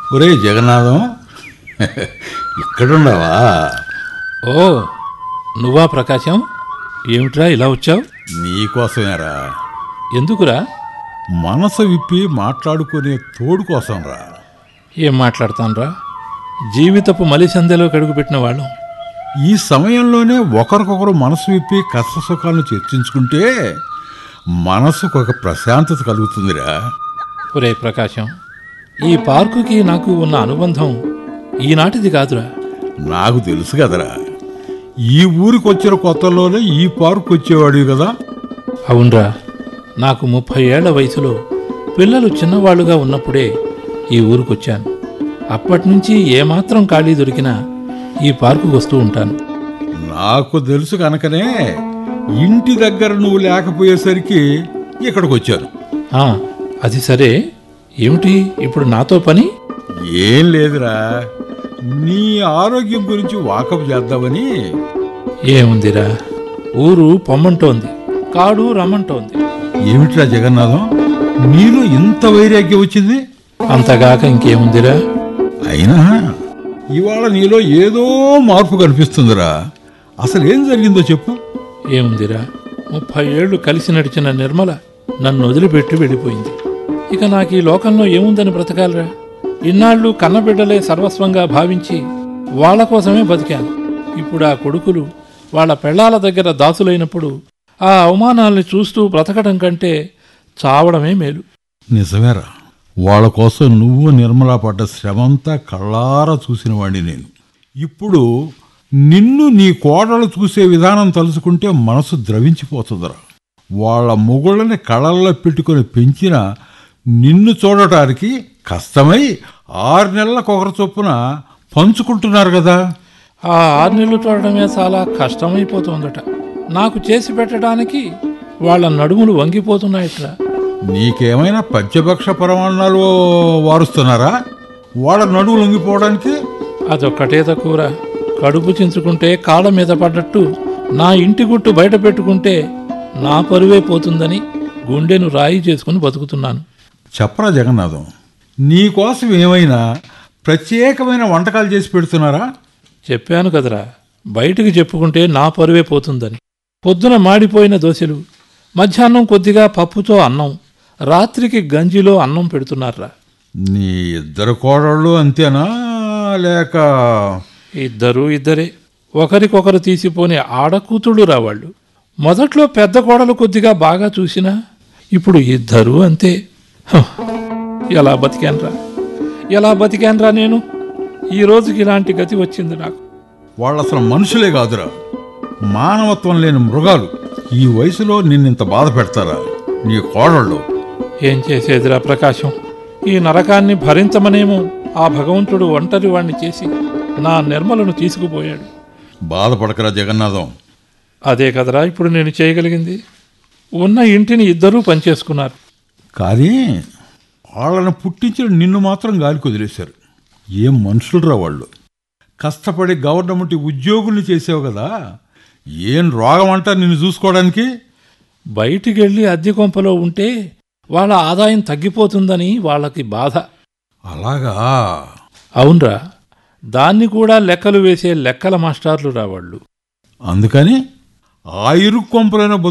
ఒరే జగన్నాథం, ఇక్కడున్నావా? ఓ, నువ్వా ప్రకాశం? ఏమిట్రా ఇలా వచ్చావు? నీకోసమేరా. ఎందుకురా? మనసు విప్పి మాట్లాడుకునే తోడు కోసం రా. ఏం మాట్లాడతానురా? జీవితపు మలిసందెలో కడుగుపెట్టిన వాళ్ళం. ఈ సమయంలోనే ఒకరికొకరు మనసు విప్పి కష్ట సుఖాలను చర్చించుకుంటే మనసుకు ఒక ప్రశాంతత కలుగుతుందిరా. ఒరే ప్రకాశం, ఈ పార్కుకి నాకు ఉన్న అనుబంధం ఈనాటిది కాదురా. నాకు తెలుసు కదరా, ఈ ఊరికి వచ్చిన కొత్తలోనే ఈ పార్కు వచ్చేవాడివి కదా. అవునరా, నాకు 30 ఏళ్ల వయసులో పిల్లలు చిన్నవాళ్లుగా ఉన్నప్పుడే ఈ ఊరికొచ్చాను. అప్పటినుంచి ఏమాత్రం ఖాళీ దొరికినా ఈ పార్కుకు వస్తూ ఉంటాను. నాకు తెలుసు కనుకనే ఇంటి దగ్గర నువ్వు లేకపోయేసరికి ఇక్కడికి వచ్చాను. ఆ, అది సరే, ఏమిటి ఇప్పుడు నాతో పని? ఏం లేదురా, నీ ఆరోగ్యం గురించి వాకప్ చేద్దామని. ఏముందిరా, ఊరు పొమ్మంటోంది, కాడు రమ్మంటోంది. ఏమిట్రా జగన్నాథం, నీలో ఇంత వైరాగ్యం వచ్చింది? అంతగాక ఇంకేముందిరా? అయినా ఇవాళ నీలో ఏదో మార్పు కనిపిస్తుందిరా. అసలు ఏం జరిగిందో చెప్పు. ఏముందిరా, 30 ఏళ్లు కలిసి నడిచిన నిర్మల నన్ను వదిలిపెట్టి వెళ్ళిపోయింది. ఇక నాకు ఈ లోకంలో ఏముందని బ్రతకాలరా? ఇన్నాళ్ళు కన్నబిడ్డలే సర్వస్వంగా భావించి వాళ్ల కోసమే బతికాను. ఇప్పుడు ఆ కొడుకులు వాళ్ళ పెళ్లాల దగ్గర దాసులైనప్పుడు ఆ అవమానాల్ని చూస్తూ బ్రతకడం కంటే చావడమే మేలు. నిజమేరా, వాళ్ళ కోసం నువ్వు నిర్మలా పడ్డ శ్రమంతా కళ్ళారా చూసిన వాడిని నేను. ఇప్పుడు నిన్ను నీ కోడలు చూసే విధానం తలుచుకుంటే మనసు ద్రవించిపోతుందిరా. వాళ్ళ మొగుళ్ళని కళ్ళల్లో పెట్టుకుని పెంచిన నిన్ను చూడటానికి కష్టమై 6 నెలలకు ఒకరి చొప్పున పంచుకుంటున్నారు కదా. ఆ 6 నెలలు చూడడమే చాలా కష్టమైపోతుందట. నాకు చేసి పెట్టడానికి వాళ్ళ నడుములు వంగిపోతున్నాయిట్లా. నీకేమైనా పంచభక్ష పరమాన్నాలు వారుస్తున్నారా వాళ్ళ నడువులు వంగిపోవడానికి? అదొక్కటే తక్కువరా. కడుపు చించుకుంటే కాళ్ళ మీద పడ్డట్టు నా ఇంటి గుట్టు బయట పెట్టుకుంటే నా పరువే పోతుందని గుండెను రాయి చేసుకుని బతుకుతున్నాను. చెప్పరా జగన్నాథం, నీకోసం ఏమైనా ప్రత్యేకమైన వంటకాలు చేసి పెడుతున్నారా? చెప్పాను కదరా, బయటికి చెప్పుకుంటే నా పరువే పోతుందని. పొద్దున మాడిపోయిన దోశలు, మధ్యాహ్నం కొద్దిగా పప్పుతో అన్నం, రాత్రికి గంజిలో అన్నం పెడుతున్నారా. నీ ఇద్దరు కోడళ్ళు అంతేనా, లేక? ఇద్దరే. ఒకరికొకరు తీసిపోని ఆడకూతుళ్ళు రావాళ్ళు. మొదట్లో పెద్ద కోడలు కొద్దిగా బాగా చూసినా ఇప్పుడు ఇద్దరూ అంతే. ఎలా బతికాన్రా నేను? ఈ రోజుకి ఇలాంటి గతి వచ్చింది నాకు. వాళ్ళు అసలు మనుషులే కాదురా, మానవత్వం లేని మృగాలు. ఈ వయసులో నిన్నింత బాధ పెడతారా నీ కోడళ్ళు? ఏం చేసేదిరా ప్రకాశం, ఈ నరకాన్ని భరించమనేమో ఆ భగవంతుడు ఒంటరి వాణ్ణి చేసి నా నిర్మలను తీసుకుపోయాడు. బాధపడకరా జగన్నాథం. అదే కదరా ఇప్పుడు నేను చేయగలిగింది. ఉన్న ఇంటిని ఇద్దరూ పనిచేసుకున్నారు. కానీ వాళ్ళని పుట్టించిన నిన్ను మాత్రం గాలికి వదిలేశారు. ఏం మనుషులురా వాళ్ళు. కష్టపడి గవర్నమెంట్ ఉద్యోగుల్ని చేసావు కదా, ఏం రోగం అంటా నిన్ను చూసుకోవడానికి? బయటికెళ్ళి అద్దె కొంపలో ఉంటే వాళ్ళ ఆదాయం తగ్గిపోతుందని వాళ్ళకి బాధ. అలాగా? అవునరా, దాన్ని కూడా లెక్కలు వేసే లెక్కల మాస్టార్లు రావాళ్ళు. అందుకని ఆ ఇరుక్కొంపలైన